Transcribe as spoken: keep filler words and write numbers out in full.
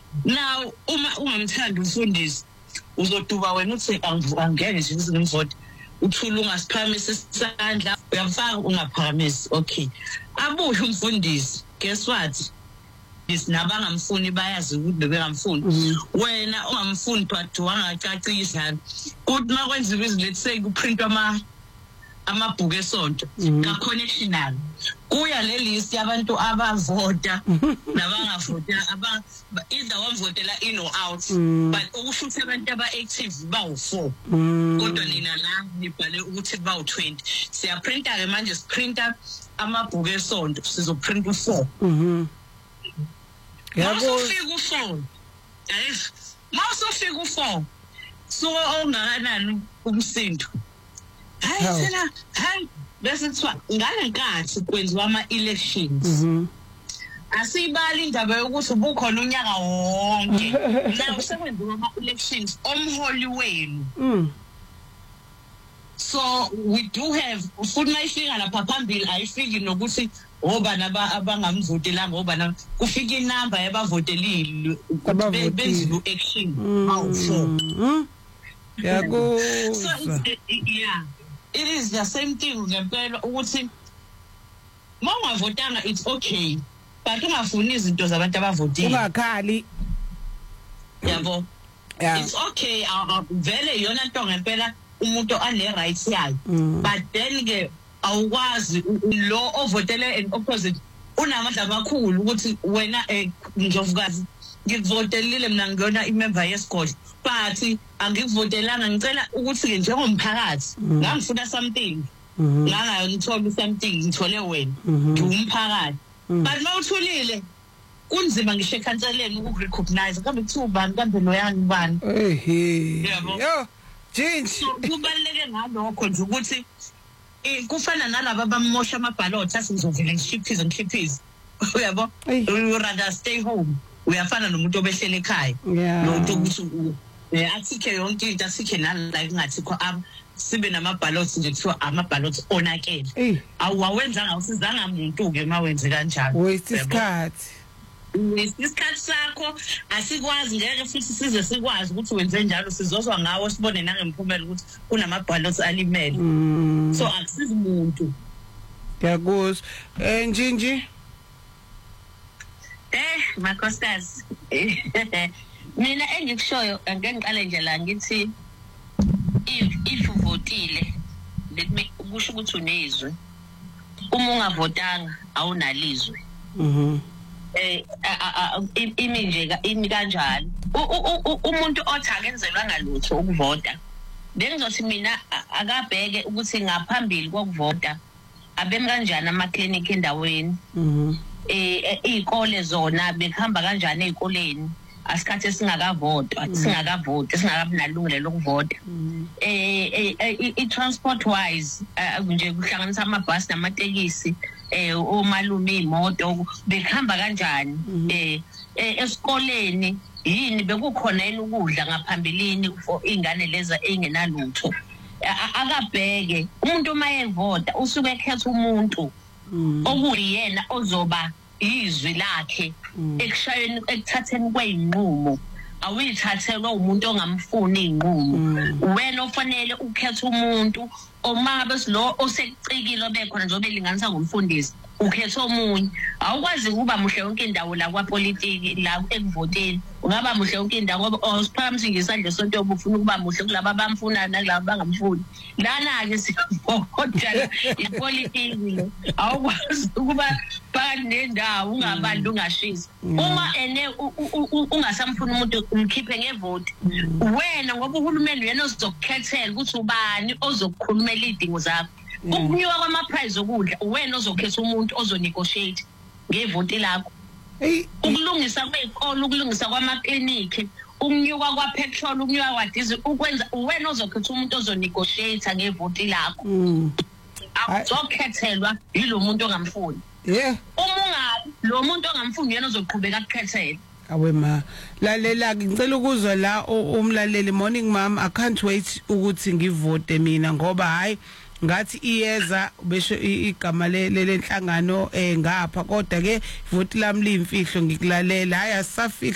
Now uma ungamthanda umfundisi uzoduba wena uthi angeke nje ngimvote uthula ungasiphakamisa isandla uyafaka ungaphakamisi okay abuye umfundisi guess what isinabangamfuni bayazi ukuthi bebengamfuni wena ungamfuni but wangacacisa kuthi makwenziwa izinto let's say kuprintwa ama amabhuku esonto ka connectional kuya le list yabantu abavota nabangavota aba either wavotela in or out but okusho ukuthi abantu aba active bawu four kodwa nina la nibhale ukuthi bawu twenty siya printer ke manje sprinter amabhuku esonto sizoprint u four mhm yabo ufika u four yes mawusofika u four so ongakanani umsindo hayi sena hayi bese kuthiwa ngale nkathi kwenziwa ama-elections mhm asibali indaba yokuthi ubukhona unyaka wonke la sekwenziwa ama-elections omholi wenu mm so we do have futhi mayifika lapha phambili ayifiki nokuthi obana abangamvotelanga obana kufika inamba yabavotelile benziwe action awu four yako so yeah it is the same thing ngempela ukuthi mawungavotanga it's okay but ungafuni izinto zabantu abavotile ungakhali yabo it's okay vele yona nto ngempela umuntu ane rights yakhe but then ke awukwazi lo ovotele and opposite unamandla amakhulu ukuthi wena njovukazi ngivotelile mina ngiyona imember yesikole but angikuvotelanga ngicela ukuthi ke njengomphakathi ngangifuna something ngangayithola something ngithole wena ngumphakathi but mawuthulile kunzima ngisho ekhanseleni ukurecognize kambe kuthiwa kambe lo yani bani ehe yo jinji kubaleke ngalokho nje ukuthi eh kufana nalabo abamosha amaballot asizovela ngishiphize ngishiphize uyabo you rather stay home uyafana nomuntu obehlele ekhaya nomuntu ukuthi eh athike yonke into athike nala ngathi sibe namaballot nje kuthiwa amaballot onakele awuwawenzanga usizanga umuntu ke mawenze kanjalo waste isikhathi isikhathi sakho asikwazi ngeke futhi size sikwazi ukuthi wenze njalo sizozwa ngawo sibone nangemphumela ukuthi kunamaballot alimele so akusizi umuntu yakuzwa eh njinji eh makostas mina engikushoyo angeke ngiqale nje la ngithi if if uvotile let me kusho ukuthi unezwe uma ungavotanga awunalizwe mhm eh imi nje imi kanjalo umuntu othi akenzelwa ngalutho ukuvota bengizothi mina akabheke ukuthi ngaphambili kokuvota abemi kanjani ama clinic endaweni mhm eh izikole zona behamba kanjani ezikoleni asikhathi esingakavotwa singakavoti singakabinalungelo lokuvota eh i transport wise nje kuhlanganisa amabhasi namatekisi eh omalume imoto behamba kanjani eh esikoleni yini bekukhona yini ukudla ngaphambilini for ingane leza engenalutho akabheke umuntu mayevota usuke ekhetha umuntu okuyena ozoba izwi lakhe ekushayeni ekuthatheni kweinqumo awuyithathelwa umuntu ongamfuni inqumo wena ofanele ukhetha umuntu omabe silo osekucikile bekhona njengoba elinganisa ngomfundisi ukhetha omunye awukwazi ukuba muhle yonke indawo la kwapolitiki la ekuvoteni ungaba muhle yonke indawo ngoba osiphamisi ngesandla sonto obufuna ukuba muhle kulabo abamfuna nalabo bangamfuni lana ke sivota ipolitiki awukwazi ukuba phakathi nendawo ungabantu ungashisa uma ene ungasamfuna umuntu umkhiphe ngevoti wena ngoba uhulumeni uyena ozokukhethela ukuthi ubani ozokukhulumela idingo zakho ukunyuka kwama price okudla wena ozokhetha umuntu ozonegotiate ngevoti lakho ukulungisa kwezikole ukulungisa kwama clinic ukunyuka kwa petrol ukunyuka kwa diesel ukwenza wena ozokhetha umuntu ozonegotiate ngevoti lakho awuzokhethelwa yilo muntu ongamfuni yeah uma ungabi lo muntu ongamfuni yena ozoqhubeka ukukhethela awe ma lalela ngicela ukuzwa la umlaleli morning mom I can't wait ukuthi ngivote mina ngoba hayi ngathi iyeza besho igama lenhlangano eh ngapha kodwa ke voti lami limfihlo ngikulalela hayi asafihla